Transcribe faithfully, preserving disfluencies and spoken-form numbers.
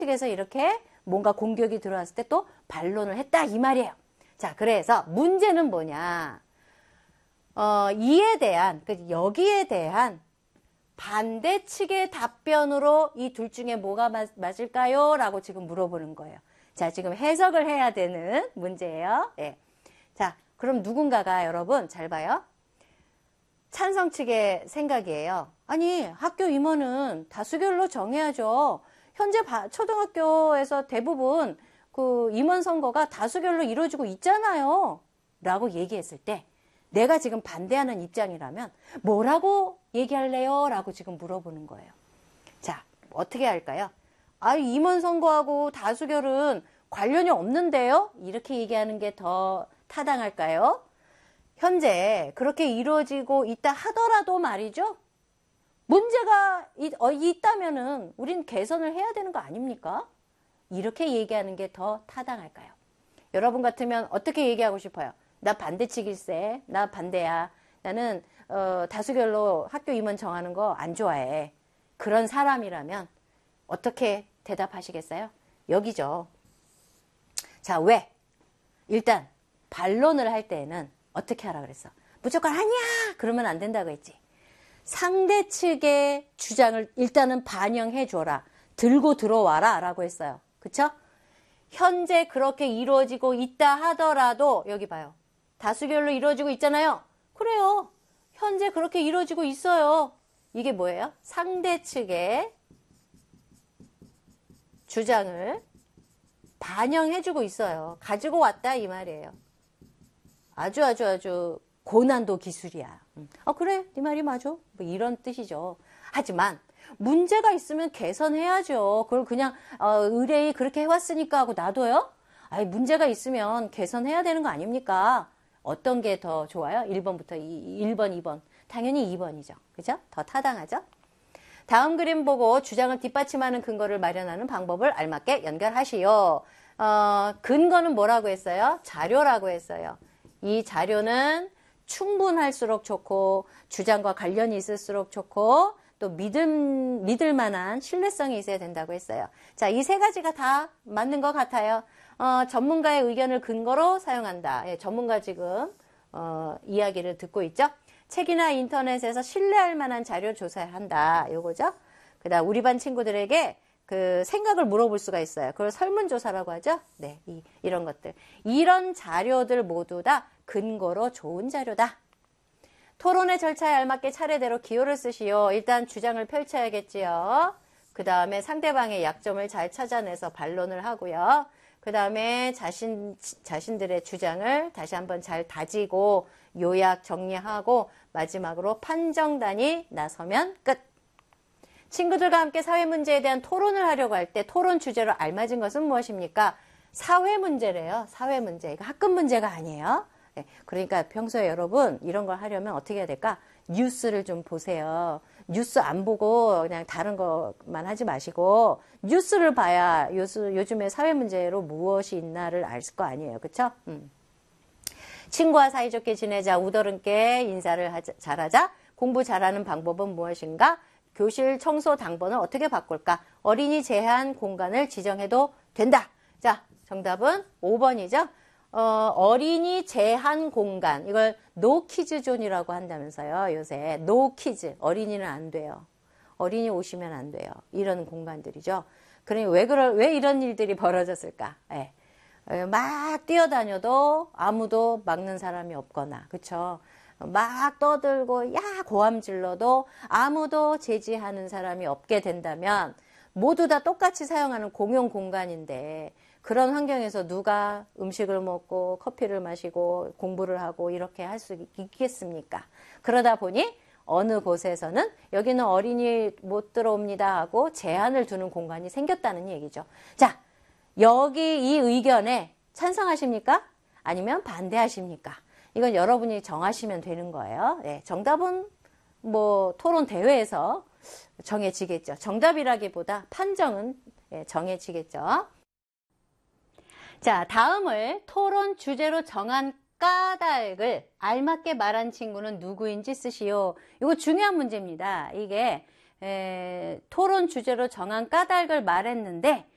측에서 이렇게 뭔가 공격이 들어왔을 때 또 반론을 했다 이 말이에요. 자, 그래서 문제는 뭐냐? 어, 이에 대한, 여기에 대한 반대 측의 답변으로 이 둘 중에 뭐가 맞, 맞을까요? 라고 지금 물어보는 거예요. 자, 지금 해석을 해야 되는 문제예요. 예. 자, 그럼 누군가가 여러분 잘 봐요. 찬성 측의 생각이에요. 아니, 학교 임원은 다수결로 정해야죠. 현재 초등학교에서 대부분 그 임원 선거가 다수결로 이루어지고 있잖아요. 라고 얘기했을 때 내가 지금 반대하는 입장이라면 뭐라고 얘기할래요? 라고 지금 물어보는 거예요. 자, 어떻게 할까요? 아, 임원 선거하고 다수결은 관련이 없는데요? 이렇게 얘기하는 게 더 타당할까요? 현재 그렇게 이루어지고 있다 하더라도 말이죠. 문제가 있, 어, 있다면은 우린 개선을 해야 되는 거 아닙니까? 이렇게 얘기하는 게 더 타당할까요? 여러분 같으면 어떻게 얘기하고 싶어요? 나 반대측일세. 나 반대야. 나는 어, 다수결로 학교 임원 정하는 거 안 좋아해. 그런 사람이라면 어떻게 대답하시겠어요? 여기죠. 자, 왜? 일단 반론을 할 때는 어떻게 하라 그랬어? 무조건 아니야! 그러면 안 된다고 했지. 상대 측의 주장을 일단은 반영해 줘라. 들고 들어와라 라고 했어요. 그쵸? 현재 그렇게 이루어지고 있다 하더라도 여기 봐요. 다수결로 이루어지고 있잖아요. 그래요. 현재 그렇게 이루어지고 있어요. 이게 뭐예요? 상대 측의 주장을 반영해주고 있어요. 가지고 왔다 이 말이에요. 아주 아주 아주 고난도 기술이야. 어 그래 네 말이 맞아. 뭐 이런 뜻이죠. 하지만 문제가 있으면 개선해야죠. 그걸 그냥 어, 의뢰이 그렇게 해왔으니까 하고 놔둬요? 아니 문제가 있으면 개선해야 되는 거 아닙니까? 어떤 게 더 좋아요? 일 번부터 일 번, 이 번. 당연히 이 번이죠. 그죠? 더 타당하죠? 다음 그림 보고 주장을 뒷받침하는 근거를 마련하는 방법을 알맞게 연결하시오. 어, 근거는 뭐라고 했어요? 자료라고 했어요. 이 자료는 충분할수록 좋고 주장과 관련이 있을수록 좋고 또 믿음, 믿을 만한 신뢰성이 있어야 된다고 했어요. 자, 이 세 가지가 다 맞는 것 같아요. 어, 전문가의 의견을 근거로 사용한다. 예, 전문가 지금 어, 이야기를 듣고 있죠. 책이나 인터넷에서 신뢰할 만한 자료 조사한다. 요거죠. 그다음 우리 반 친구들에게 그 생각을 물어볼 수가 있어요. 그걸 설문조사라고 하죠. 네, 이, 이런 것들. 이런 자료들 모두 다 근거로 좋은 자료다. 토론의 절차에 알맞게 차례대로 기호를 쓰시오. 일단 주장을 펼쳐야겠지요. 그 다음에 상대방의 약점을 잘 찾아내서 반론을 하고요. 그 다음에 자신, 자신들의 주장을 다시 한번 잘 다지고 요약 정리하고 마지막으로 판정단이 나서면 끝. 친구들과 함께 사회 문제에 대한 토론을 하려고 할 때 토론 주제로 알맞은 것은 무엇입니까? 사회 문제래요. 사회 문제. 이거 학급 문제가 아니에요. 네, 그러니까 평소에 여러분 이런 걸 하려면 어떻게 해야 될까? 뉴스를 좀 보세요. 뉴스 안 보고 그냥 다른 것만 하지 마시고 뉴스를 봐야 요즘, 요즘에 사회 문제로 무엇이 있나를 알 거 아니에요. 그쵸? 음. 친구와 사이좋게 지내자. 우더른께 인사를 하자, 잘하자. 공부 잘하는 방법은 무엇인가? 교실 청소 당번을 어떻게 바꿀까? 어린이 제한 공간을 지정해도 된다. 자, 정답은 오 번이죠. 어, 어린이 제한 공간. 이걸 노 키즈 존이라고 한다면서요. 요새 노 키즈. 어린이는 안 돼요. 어린이 오시면 안 돼요. 이런 공간들이죠. 그러니 왜 그럴 왜 이런 일들이 벌어졌을까? 예. 막 뛰어다녀도 아무도 막는 사람이 없거나, 그쵸? 막 떠들고 야 고함 질러도 아무도 제지하는 사람이 없게 된다면 모두 다 똑같이 사용하는 공용 공간인데 그런 환경에서 누가 음식을 먹고 커피를 마시고 공부를 하고 이렇게 할 수 있겠습니까? 그러다 보니 어느 곳에서는 여기는 어린이 못 들어옵니다 하고 제한을 두는 공간이 생겼다는 얘기죠. 자, 여기 이 의견에 찬성하십니까? 아니면 반대하십니까? 이건 여러분이 정하시면 되는 거예요. 네, 정답은 뭐 토론 대회에서 정해지겠죠. 정답이라기보다 판정은 정해지겠죠. 자, 다음을 토론 주제로 정한 까닭을 알맞게 말한 친구는 누구인지 쓰시오. 이거 중요한 문제입니다. 이게 에, 토론 주제로 정한 까닭을 말했는데